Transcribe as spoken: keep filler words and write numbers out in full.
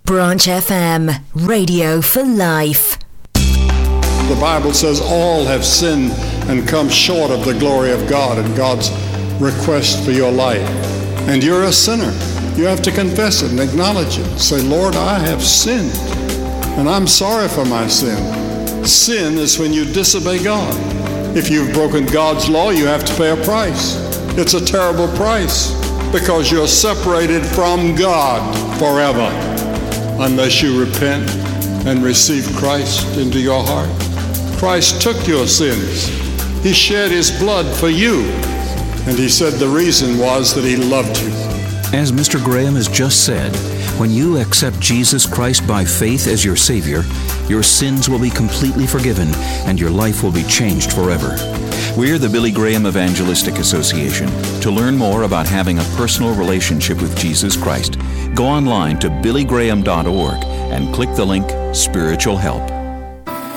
Branch F M, radio for life. The Bible says all have sinned and come short of the glory of God and God's request for your life. And you're a sinner. You have to confess it and acknowledge it. Say, Lord, I have sinned, and I'm sorry for my sin. Sin is when you disobey God. If you've broken God's law, you have to pay a price. It's a terrible price because you're separated from God forever unless you repent and receive Christ into your heart. Christ took your sins. He shed his blood for you. And he said the reason was that he loved you. As Mister Graham has just said, when you accept Jesus Christ by faith as your Savior, your sins will be completely forgiven and your life will be changed forever. We're the Billy Graham Evangelistic Association. To learn more about having a personal relationship with Jesus Christ, go online to billy graham dot org and click the link Spiritual Help.